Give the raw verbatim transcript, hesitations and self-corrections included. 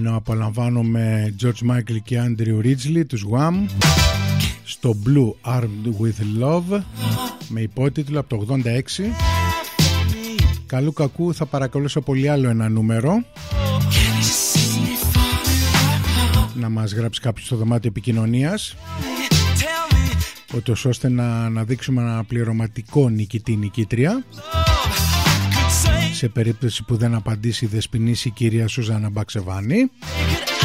να απολαμβάνουμε George Michael και Andrew Ridgeley, τους Wham, στο Blue Armed with Love, με υπότιτλο από το ογδόντα έξι. Καλού κακού θα παρακολουθήσω πολύ άλλο ένα νούμερο, να μας γράψει κάποιος στο δωμάτιο επικοινωνίας, ούτως ώστε να αναδείξουμε ένα πληρωματικό νικητή νικήτρια, σε περίπτωση που δεν απαντήσει η δεσποινής η κυρία Σουζάνα Μπαξεβάνη.